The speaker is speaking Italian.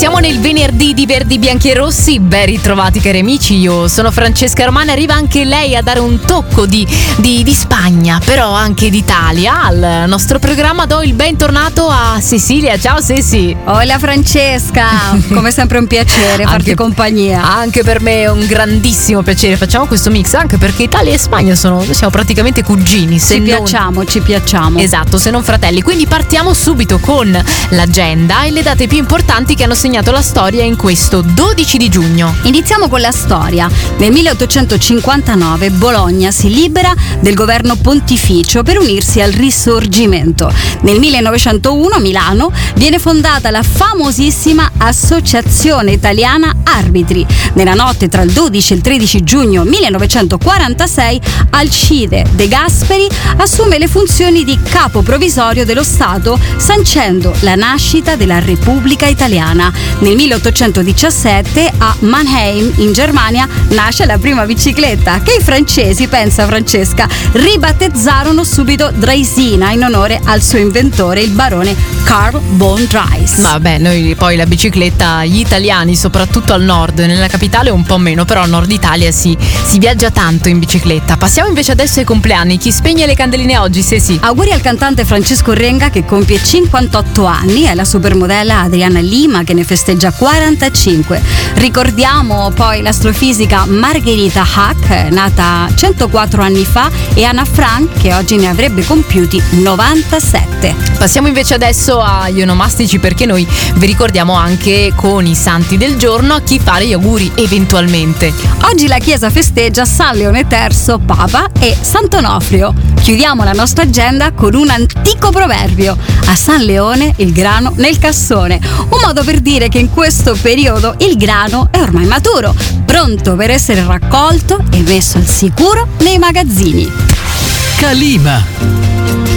Siamo nel venerdì di Verdi Bianchi e Rossi, ben ritrovati cari amici, io sono Francesca Romana, arriva anche lei a dare un tocco di Spagna, però anche d'Italia al nostro programma. Do il bentornato a Cecilia, ciao Ceci. Hola Francesca, come sempre un piacere farti compagnia. Anche per me è un grandissimo piacere, facciamo questo mix anche perché Italia e Spagna siamo praticamente cugini. Ci piacciamo. Esatto, se non fratelli, quindi partiamo subito con l'agenda e le date più importanti che hanno segnato la storia in questo 12 di giugno. Iniziamo con la storia. Nel 1859 Bologna si libera del governo pontificio per unirsi al Risorgimento. Nel 1901 Milano viene fondata la famosissima Associazione Italiana Arbitri. Nella notte tra il 12 e il 13 giugno 1946 Alcide De Gasperi assume le funzioni di capo provvisorio dello Stato, sancendo la nascita della Repubblica Italiana. Nel 1817 a Mannheim in Germania nasce la prima bicicletta che i francesi, pensa Francesca, ribattezzarono subito Draisina in onore al suo inventore, il barone Carl von Drais. Vabbè, noi poi la bicicletta, gli italiani soprattutto al nord, nella capitale un po' meno, però al nord Italia si viaggia tanto in bicicletta. Passiamo invece adesso ai compleanni. Chi spegne le candeline oggi, sì. Auguri al cantante Francesco Renga che compie 58 anni e alla supermodella Adriana Lima che ne festeggia 45. Ricordiamo poi l'astrofisica Margherita Hack, nata 104 anni fa, e Anna Frank che oggi ne avrebbe compiuti 97. Passiamo invece adesso agli onomastici, perché noi vi ricordiamo anche con i santi del giorno a chi fare gli auguri eventualmente. Oggi la Chiesa festeggia San Leone III, Papa, e Sant'Onofrio. Chiudiamo la nostra agenda con un antico proverbio: a San Leone il grano nel cassone, un modo per dire che in questo periodo il grano è ormai maturo, pronto per essere raccolto e messo al sicuro nei magazzini. Calima.